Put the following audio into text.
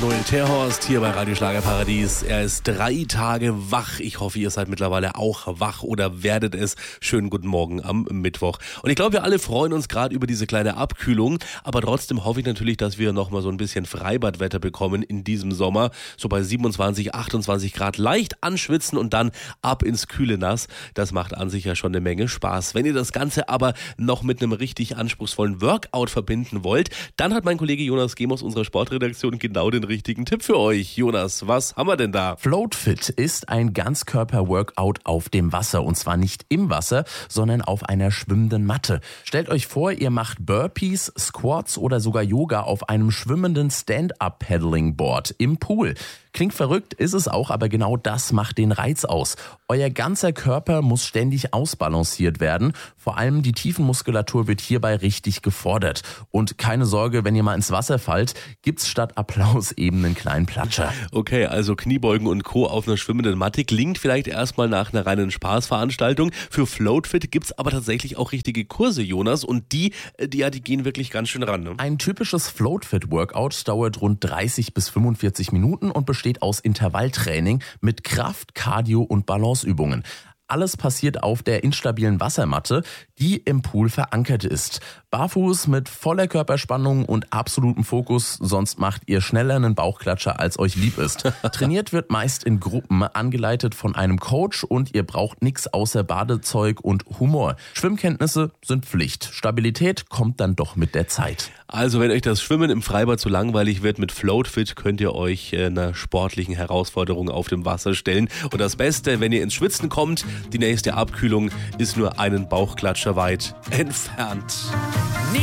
Emanuel Terhorst hier bei Radio Schlagerparadies. Er ist 3 Tage wach. Ich hoffe, ihr seid mittlerweile auch wach oder werdet es. Schönen guten Morgen am Mittwoch. Und ich glaube, wir alle freuen uns gerade über diese kleine Abkühlung. Aber trotzdem hoffe ich natürlich, dass wir nochmal so ein bisschen Freibadwetter bekommen in diesem Sommer. So bei 27, 28 Grad leicht anschwitzen und dann ab ins kühle Nass. Das macht an sich ja schon eine Menge Spaß. Wenn ihr das Ganze aber noch mit einem richtig anspruchsvollen Workout verbinden wollt, dann hat mein Kollege Jonas Gem aus unserer Sportredaktion genau den richtigen Tipp für euch. Jonas, was haben wir denn da? Floatfit ist ein Ganzkörper-Workout auf dem Wasser. Und zwar nicht im Wasser, sondern auf einer schwimmenden Matte. Stellt euch vor, ihr macht Burpees, Squats oder sogar Yoga auf einem schwimmenden Stand-Up-Paddling-Board im Pool. Klingt verrückt, ist es auch, aber genau das macht den Reiz aus. Euer ganzer Körper muss ständig ausbalanciert werden. Vor allem die Tiefenmuskulatur wird hierbei richtig gefordert. Und keine Sorge, wenn ihr mal ins Wasser fallt, gibt's statt Applaus eben einen kleinen Platscher. Okay, also Kniebeugen und Co. auf einer schwimmenden Matte klingt vielleicht erstmal nach einer reinen Spaßveranstaltung. Für Floatfit gibt's aber tatsächlich auch richtige Kurse, Jonas. Und die gehen wirklich ganz schön ran. Ne? Ein typisches Floatfit-Workout dauert rund 30 bis 45 Minuten und besteht aus Intervalltraining mit Kraft, Cardio und Balanceübungen. Alles passiert auf der instabilen Wassermatte, die im Pool verankert ist. Barfuß mit voller Körperspannung und absolutem Fokus, sonst macht ihr schneller einen Bauchklatscher, als euch lieb ist. Trainiert wird meist in Gruppen, angeleitet von einem Coach und ihr braucht nichts außer Badezeug und Humor. Schwimmkenntnisse sind Pflicht. Stabilität kommt dann doch mit der Zeit. Also wenn euch das Schwimmen im Freibad zu langweilig wird, mit Floatfit könnt ihr euch einer sportlichen Herausforderung auf dem Wasser stellen. Und das Beste, wenn ihr ins Schwitzen kommt, die nächste Abkühlung ist nur einen Bauchklatscher weit entfernt.